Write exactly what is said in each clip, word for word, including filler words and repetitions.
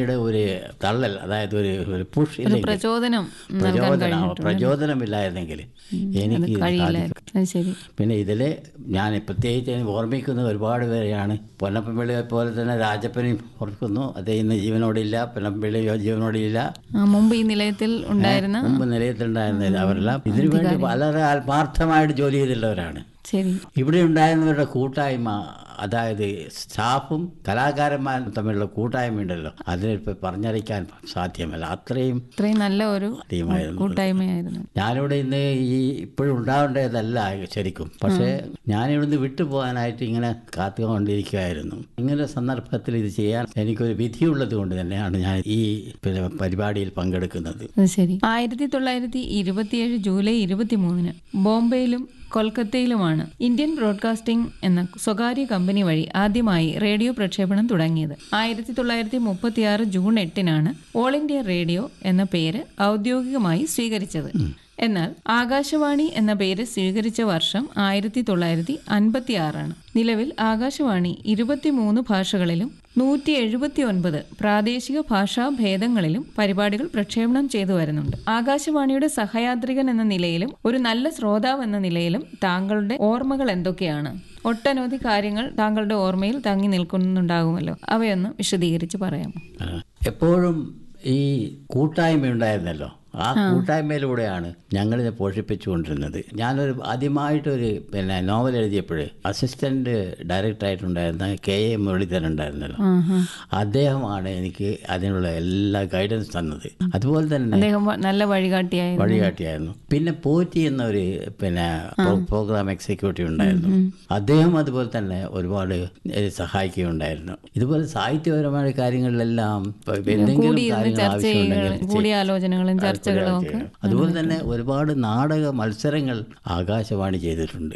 ആകാശവാണിയുടെ ഒരു തള്ളൽ, അതായത് ഒരു ഒരു പുഷ് ഇല്ലെങ്കിൽ, പ്രചോദനം പ്രചോദനം പ്രചോദനമില്ലായിരുന്നെങ്കിൽ എനിക്ക് സാധിക്കും. പിന്നെ ഇതിൽ ഞാൻ പ്രത്യേകിച്ച് ഓർമ്മിക്കുന്ന ഒരുപാട് പേരെയാണ്. പൊന്നപ്പൻപിള്ളിയെ പോലെ തന്നെ രാജപ്പനെയും ഓർക്കുന്നു. അദ്ദേഹം ഇന്ന് ജീവനോടില്ല. പൊന്നപ്പൻപിള്ളി ജീവനോടില്ല. മുമ്പ് ഈ നിലയത്തിൽ ഉണ്ടായിരുന്ന മുമ്പ് നിലയത്തിലുണ്ടായിരുന്നില്ല. അവരെല്ലാം ഇതിനു വേണ്ടി വളരെ ആത്മാർത്ഥമായിട്ട് ജോലി ചെയ്തിട്ടുള്ളവരാണ്. ഇവിടെ ഉണ്ടായിരുന്നവരുടെ കൂട്ടായ്മ, അതായത് സ്റ്റാഫും കലാകാരന്മാരും തമ്മിലുള്ള കൂട്ടായ്മ ഉണ്ടല്ലോ, അതിനിപ്പോൾ പറഞ്ഞറിയിക്കാൻ സാധ്യമല്ല. അത്രയും നല്ല ഒരു കൂട്ടായ്മയായിരുന്നു. ഞാനിവിടെ ഇന്ന് ഈ ഇപ്പോഴും ഉണ്ടാവേണ്ടതല്ല ശരിക്കും, പക്ഷേ ഞാനിവിടുന്ന് വിട്ടുപോകാനായിട്ട് ഇങ്ങനെ കാത്തുകൊണ്ടിരിക്കുകയായിരുന്നു. ഇങ്ങനെ സന്ദർഭത്തിൽ ഇത് ചെയ്യാൻ എനിക്കൊരു വിധിയുള്ളത് കൊണ്ട് തന്നെയാണ് ഞാൻ ഈ പരിപാടിയിൽ പങ്കെടുക്കുന്നത്. ശരി. ആയിരത്തി തൊള്ളായിരത്തി ഇരുപത്തിയേഴ് ജൂലൈ ഇരുപത്തി മൂന്നിന് ബോംബെയിലും കൊൽക്കത്തയിലുമാണ് ഇന്ത്യൻ ബ്രോഡ്കാസ്റ്റിംഗ് എന്ന സ്വകാര്യ കമ്പനി വഴി ആദ്യമായി റേഡിയോ പ്രക്ഷേപണം തുടങ്ങിയത്. ആയിരത്തി തൊള്ളായിരത്തി മുപ്പത്തിയാറ് ജൂൺ എട്ടിനാണ് ഓൾ ഇന്ത്യ റേഡിയോ എന്ന പേര് ഔദ്യോഗികമായി സ്വീകരിച്ചത്. എന്നാൽ ആകാശവാണി എന്ന പേര് സ്വീകരിച്ച വർഷം ആയിരത്തി തൊള്ളായിരത്തി അൻപത്തി ആറാണ്. നിലവിൽ ആകാശവാണി ഇരുപത്തിമൂന്ന് ഭാഷകളിലും നൂറ്റി എഴുപത്തി ഒൻപത് പ്രാദേശിക ഭാഷാ ഭേദങ്ങളിലും പരിപാടികൾ പ്രക്ഷേപണം ചെയ്തു വരുന്നുണ്ട്. ആകാശവാണിയുടെ സഹയാത്രികൻ എന്ന നിലയിലും ഒരു നല്ല ശ്രോതാവ് എന്ന നിലയിലും താങ്കളുടെ ഓർമ്മകൾ എന്തൊക്കെയാണ്? ഒട്ടനവധി കാര്യങ്ങൾ താങ്കളുടെ ഓർമ്മയിൽ തങ്ങി നിൽക്കുന്നുണ്ടാകുമല്ലോ, അവയൊന്ന് വിശദീകരിച്ച് പറയാമോ? എപ്പോഴും ഈ കൂട്ടായ്മ ഉണ്ടായിരുന്നല്ലോ, ആ കൂട്ടായ്മയിലൂടെയാണ് ഞങ്ങളിത് പോഷിപ്പിച്ചുകൊണ്ടിരുന്നത്. ഞാനൊരു ആദ്യമായിട്ടൊരു പിന്നെ നോവൽ എഴുതിയപ്പോൾ അസിസ്റ്റന്റ് ഡയറക്ടറായിട്ടുണ്ടായിരുന്ന കെ എ മുരളീധരൻ ഉണ്ടായിരുന്നല്ലോ, അദ്ദേഹമാണ് എനിക്ക് അതിനുള്ള എല്ലാ ഗൈഡൻസ് തന്നത്. അതുപോലെ തന്നെ നല്ല വഴികാട്ടിയായിരുന്നു വഴികാട്ടിയായിരുന്നു പിന്നെ പോറ്റി എന്ന ഒരു പിന്നെ പ്രോഗ്രാം എക്സിക്യൂട്ടീവ് ഉണ്ടായിരുന്നു. അദ്ദേഹം അതുപോലെ തന്നെ ഒരുപാട് സഹായിക്കുകയുണ്ടായിരുന്നു. ഇതുപോലെ സാഹിത്യപരമായ കാര്യങ്ങളിലെല്ലാം എന്തെങ്കിലും കാര്യങ്ങൾ ആവശ്യമുണ്ടെങ്കിൽ അതുപോലെ തന്നെ ഒരുപാട് നാടക മത്സരങ്ങൾ ആകാശവാണി ചെയ്തിട്ടുണ്ട്.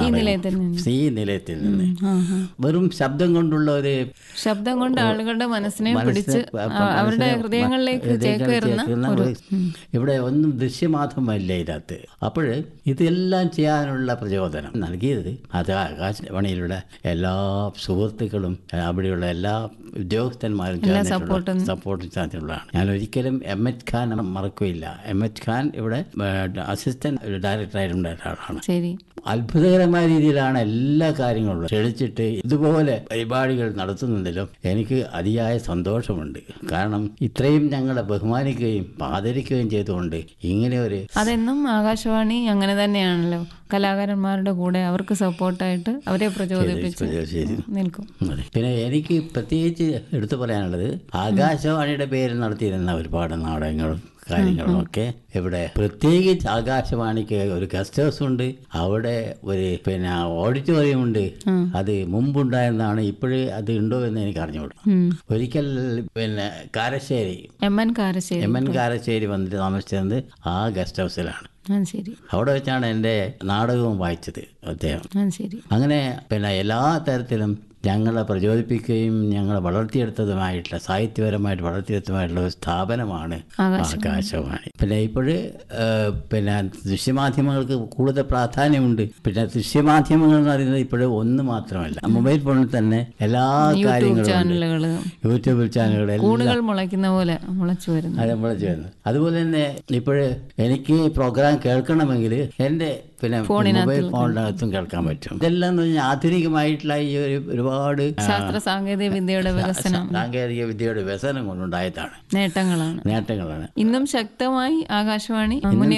ഈ നിലയത്തിൽ നിന്ന് വെറും ശബ്ദം കൊണ്ടുള്ള ഒരു ശബ്ദം കൊണ്ട് ആളുകളുടെ മനസ്സിനെ പിടിച്ച് അവരുടെ ഹൃദയങ്ങളിലേക്ക് ചേക്കേറുന്ന, ഇവിടെ ഒന്നും ദൃശ്യമാധ്യമല്ല ഇതിനകത്ത്. അപ്പോൾ ഇതെല്ലാം ചെയ്യാനുള്ള പ്രചോദനം നൽകിയത് അത് ആകാശവാണിയിലുള്ള എല്ലാ സുഹൃത്തുക്കളും അവിടെയുള്ള എല്ലാ ഉദ്യോഗസ്ഥന്മാരും സപ്പോർട്ട് സാധ്യതയുള്ളതാണ്. ഞാൻ ഒരിക്കലും M H Khan മറക്കുകയില്ല. M H Khan ഇവിടെ അസിസ്റ്റന്റ് ഡയറക്ടറായിട്ടുള്ള ഒരാളാണ്. അത്ഭുതകരമായ രീതിയിലാണ് എല്ലാ കാര്യങ്ങളും ക്ഷണിച്ചിട്ട് ഇതുപോലെ പരിപാടികൾ നടത്തുന്നതിലും എനിക്ക് അതിയായ സന്തോഷമുണ്ട്. കാരണം ഇത്രയും ഞങ്ങളെ ബഹുമാനിക്കുകയും ആദരിക്കുകയും ചെയ്തുകൊണ്ട് ഇങ്ങനെ ഒരു അതെന്നും ആകാശവാണി അങ്ങനെ തന്നെയാണല്ലോ, കലാകാരന്മാരുടെ കൂടെ അവർക്ക് സപ്പോർട്ടായിട്ട് അവരെ പ്രചോദിപ്പിച്ച് നിൽക്കും. പിന്നെ എനിക്ക് പ്രത്യേകിച്ച് എടുത്തു പറയാനുള്ളത് ആകാശവാണിയുടെ പേരിൽ നടത്തിയിരുന്ന ഒരുപാട് നാടകങ്ങളും കാര്യങ്ങളൊക്കെ ഇവിടെ, പ്രത്യേകിച്ച് ആകാശവാണിക്ക് ഒരു ഗസ്റ്റ് ഹൗസ് ഉണ്ട്, അവിടെ ഒരു പിന്നെ ഓഡിറ്റോറിയം ഉണ്ട്. അത് മുമ്പുണ്ടായിരുന്നതാണ്, ഇപ്പോഴും അത് ഉണ്ടോ എന്ന് എനിക്ക് അറിഞ്ഞുകൂടാ. ഒരിക്കൽ പിന്നെ Karassery M N Karassery M N Karassery വന്നിട്ട് താമസിച്ചത് ആ ഗസ്റ്റ് ഹൗസിലാണ്. അവിടെ വെച്ചാണ് എൻ്റെ നാടകവും വായിച്ചത് അദ്ദേഹം. അങ്ങനെ പിന്നെ എല്ലാ തരത്തിലും ഞങ്ങളെ പ്രചോദിപ്പിക്കുകയും ഞങ്ങളെ വളർത്തിയെടുത്തതുമായിട്ടുള്ള സാഹിത്യപരമായിട്ട് വളർത്തിയെടുത്തതുമായിട്ടുള്ള ഒരു സ്ഥാപനമാണ് ആകാശവാണി. പിന്നെ ഇപ്പോഴ് പിന്നെ ദൃശ്യമാധ്യമങ്ങൾക്ക് കൂടുതൽ പ്രാധാന്യമുണ്ട്. പിന്നെ ദൃശ്യമാധ്യമങ്ങൾ എന്ന് പറയുന്നത് ഇപ്പോഴും ഒന്ന് മാത്രമല്ല, മൊബൈൽ ഫോണിൽ തന്നെ എല്ലാ കാര്യങ്ങളും യൂട്യൂബ് ചാനലുകൾ മുളയ്ക്കുന്ന പോലെ മുളച്ചു വരുന്നു അതെ മുളച്ചു വരുന്നു അതുപോലെ തന്നെ ഇപ്പോഴ് എനിക്ക് പ്രോഗ്രാം കേൾക്കണമെങ്കിൽ എൻ്റെ പിന്നെ മൊബൈൽ ഫോണിനകത്തും കേൾക്കാൻ പറ്റും. ഇതെല്ലാം എന്ന് പറഞ്ഞാൽ ആധുനികമായിട്ടുള്ള ഈ ഒരു ഒരുപാട് ശാസ്ത്ര സാങ്കേതിക വിദ്യയുടെ വികസനം സാങ്കേതിക വിദ്യയുടെ വികസനം കൊണ്ടുണ്ടായതാണ് നേട്ടങ്ങളാണ് നേട്ടങ്ങളാണ് ഇന്നും ശക്തമായി ആകാശവാണി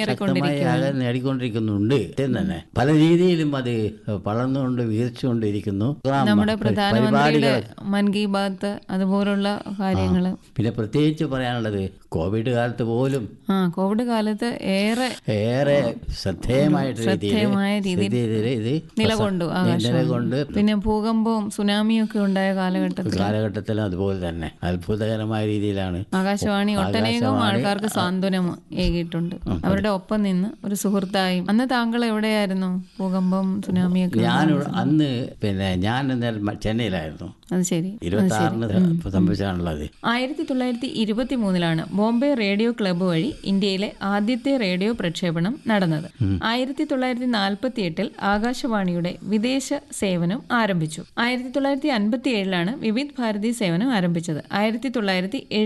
നേടിക്കൊണ്ടിരിക്കുന്നുണ്ട് തന്നെ. പല രീതിയിലും അത് വളർന്നുകൊണ്ട് വികസിച്ചുകൊണ്ടിരിക്കുന്നു. നമ്മുടെ പ്രധാനമന്ത്രിയുടെ മൻ കി ബാത്ത് അതുപോലുള്ള കാര്യങ്ങള്. പിന്നെ പ്രത്യേകിച്ച് പറയാനുള്ളത് കോവിഡ് കാലത്ത് പോലും ആ കോവിഡ് കാലത്ത് ഏറെ ഏറെ ശ്രദ്ധേയമായിട്ട് ശ്രദ്ധേയമായ രീതിയിൽ ഇത് നിലകൊണ്ടു നിലകൊണ്ട് പിന്നെ ഭൂകമ്പവും സുനാമിയും ഒക്കെ ഉണ്ടായ കാലഘട്ടത്തിൽ കാലഘട്ടത്തിലും അതുപോലെ തന്നെ അത്ഭുതകരമായ രീതിയിലാണ് ആകാശവാണി ഒട്ടനേകം ആൾക്കാർക്ക് സാന്ത്വനം ഏകിയിട്ടുണ്ട്. അവരുടെ ഒപ്പം നിന്ന് ഒരു സുഹൃത്തായും. അന്ന് താങ്കൾ എവിടെയായിരുന്നു ഭൂകമ്പം സുനാമിയൊക്കെ? ഞാൻ അന്ന് പിന്നെ ഞാൻ ചെന്നൈയിലായിരുന്നു. അത് ശരി. ഇരുപത്തി ആറിന് സംഭവിച്ചാണുള്ളത്. ആയിരത്തി തൊള്ളായിരത്തി ഇരുപത്തി മൂന്നിലാണ് ബോംബെ റേഡിയോ ക്ലബ്ബ് വഴി ഇന്ത്യയിലെ ആദ്യത്തെ റേഡിയോ പ്രക്ഷേപണം നടന്നത്. ആയിരത്തി തൊള്ളായിരത്തി നാൽപ്പത്തി എട്ടിൽ ആകാശവാണിയുടെ വിദേശ സേവനം ആരംഭിച്ചു. ആയിരത്തി തൊള്ളായിരത്തി അൻപത്തി ഏഴിലാണ് വിവിധ് ഭാരതി സേവനം ആരംഭിച്ചത്. ആയിരത്തി തൊള്ളായിരത്തി